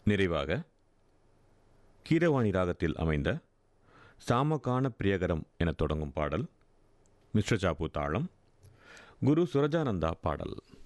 நிறைவாக கீரவாணி ராகத்தில் அமைந்த சாமகான பிரியகரம் என தொடங்கும் பாடல், மிஸ்ர சாப்பு தாளம், குரு சுரஜானந்தா பாடல்.